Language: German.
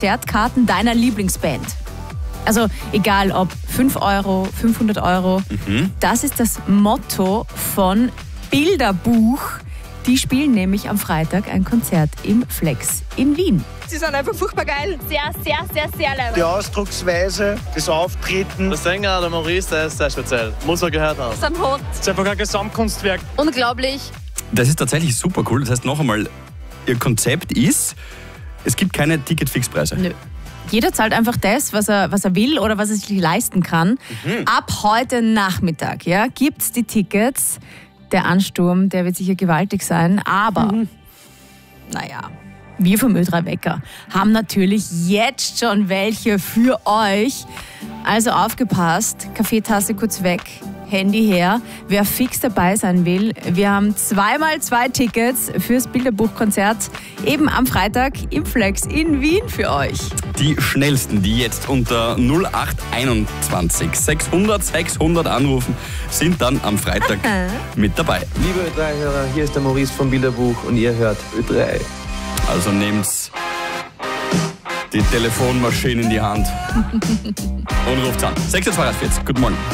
Konzertkarten deiner Lieblingsband. Also egal ob 5 Euro, 500 Euro. Das ist das Motto von Bilderbuch. Die spielen nämlich am Freitag ein Konzert im Flex in Wien. Sie sind einfach furchtbar geil. Sehr, sehr, sehr, sehr leid. Die Ausdrucksweise, das Auftreten. Der Sänger, der Maurice, der ist sehr speziell. Muss man gehört haben. Sie sind hot. Das ist einfach ein Gesamtkunstwerk. Unglaublich. Das ist tatsächlich super cool. Das heißt noch einmal, ihr Konzept ist, es gibt keine Ticketfixpreise. Nö. Jeder zahlt einfach das, was er will oder was er sich leisten kann. Ab heute Nachmittag gibt es die Tickets. Der Ansturm, der wird sicher gewaltig sein. Aber, naja, wir vom Ö3 Wecker haben natürlich jetzt schon welche für euch. Also aufgepasst, Kaffeetasse kurz weg, Handy her. Wer fix dabei sein will, wir haben 2x2 Tickets fürs Bilderbuchkonzert eben am Freitag im Flex in Wien für euch. Die schnellsten, die jetzt unter 0821 600 600 anrufen, sind dann am Freitag mit dabei. Liebe Ö3-Hörer, hier ist der Maurice vom Bilderbuch und ihr hört Ö3. Also nehmt die Telefonmaschine in die Hand und ruft an. 6:42. Guten Morgen.